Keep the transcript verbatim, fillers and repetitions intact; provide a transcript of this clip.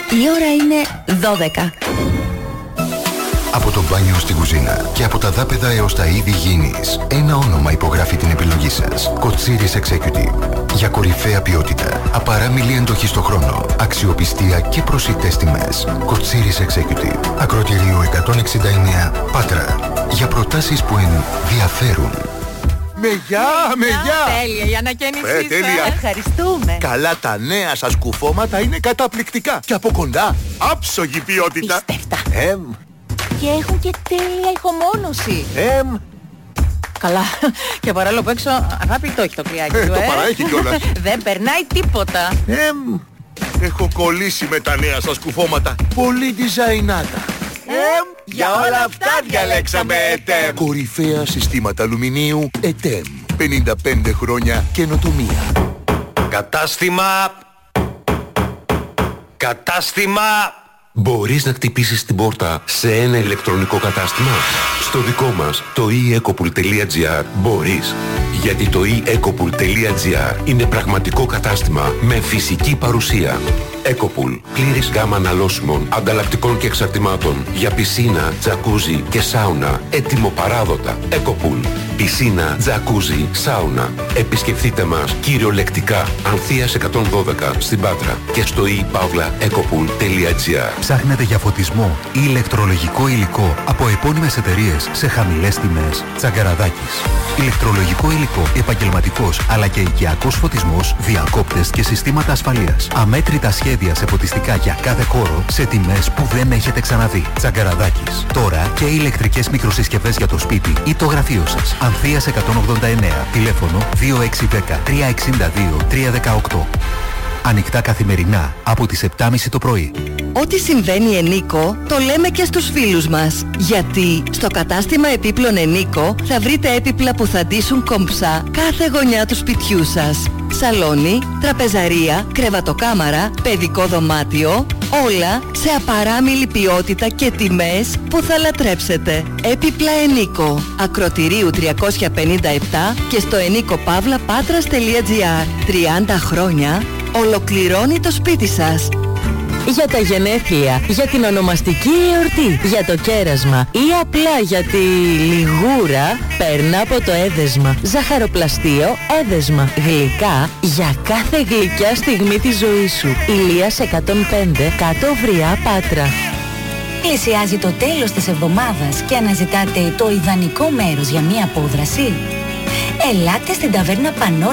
Η ώρα είναι δώδεκα. Από το μπάνιο στην κουζίνα και από τα δάπεδα έως τα είδη γήινης, ένα όνομα υπογράφει την επιλογή σας. Κοτσίρις Executive. Για κορυφαία ποιότητα, απαράμιλη εντοχή στο χρόνο, αξιοπιστία και προσιτές τιμές. Κοτσίρις Executive. Ακροτηρίου εκατόν εξήντα εννέα, Πάτρα. Για προτάσεις που ενδιαφέρουν. Με γεια, με γεια! Τέλεια, η ανακαίνιση Ε, τέλεια. Ευχαριστούμε. Καλά, τα νέα σας κουφώματα είναι καταπληκτικά. Και από κοντά, άψογη ποιότητα. Πίστευτα. Εμ, Και έχουν και τέλεια ηχομόνωση. εμ. Καλά. Και παρόλο που έξω, αγάπη, το έχει το κρυάκι Ε, του, το παραέχει κιόλας. Δεν περνάει τίποτα. Εμ. Έχω κολλήσει με τα νέα σας κουφώματα. Πολύ διζαϊνάτα. Εμ, για όλα αυτά διαλέξαμε ΕΤΕΜ. Κορυφαία συστήματα αλουμινίου ΕΤΕΜ. πενήντα πέντε χρόνια καινοτομία. Κατάστημα. Κατάστημα. Μπορείς να χτυπήσεις την πόρτα σε ένα ηλεκτρονικό κατάστημα? Στο δικό μας, το e ecopool τελεία gr, μπορείς. Γιατί το e ecopool τελεία gr είναι πραγματικό κατάστημα με φυσική παρουσία. Ecopool, πλήρης γάμα αναλώσιμων, ανταλλακτικών και εξαρτημάτων για πισίνα, τζακούζι και σάουνα, έτοιμο παράδοτα. Ecopool, πισίνα, τζακούζι, σάουνα. Επισκεφτείτε μας κυριολεκτικά, Ανθείας εκατόν δώδεκα στην Πάτρα και στο e παύλα ecopool τελεία gr. Ψάχνετε για φωτισμό ή ηλεκτρολογικό υλικό από επώνυμες εταιρείες σε χαμηλές τιμές? Τσαγκαραδάκης. Ηλεκτρολογικό υλικό, επαγγελματικός αλλά και οικιακός φωτισμός, διακόπτες και συστήματα ασφαλείας. Αμέτρητα σχέδια σε φωτιστικά για κάθε χώρο σε τιμές που δεν έχετε ξαναδεί. Τσαγκαραδάκης. Τώρα και ηλεκτρικές μικροσυσκευές για το σπίτι ή το γραφείο σας. Ανθείας εκατόν ογδόντα εννέα. Τηλέφωνο δύο έξι ένα μηδέν τρία εξήντα δύο τρία δεκαοκτώ. Ανοιχτά καθημερινά από τις επτά και μισή το πρωί. Ό,τι συμβαίνει Ενίκο, το λέμε και στους φίλους μας. Γιατί στο κατάστημα επίπλων Ενίκο θα βρείτε έπιπλα που θα ντύσουν κομψά κάθε γωνιά του σπιτιού σας. Σαλόνι, τραπεζαρία, κρεβατοκάμαρα, παιδικό δωμάτιο, όλα σε απαράμιλη ποιότητα και τιμές που θα λατρέψετε. Έπιπλα Ενίκο, Ακροτηρίου τριακόσια πενήντα επτά και στο enikopavlapatras.gr. τριάντα χρόνια ολοκληρώνει το σπίτι σας. Για τα γενέθλια, για την ονομαστική εορτή, για το κέρασμα ή απλά για τη λιγούρα, παίρνα από το Έδεσμα. Ζαχαροπλαστείο Έδεσμα. Γλυκά για κάθε γλυκιά στιγμή της ζωής σου. Ηλίας εκατόν πέντε, κάτω Βριά, Πάτρα. Πλησιάζει το τέλος της εβδομάδας και αναζητάτε το ιδανικό μέρος για μία απόδραση? Ελάτε στην ταβέρνα Πανό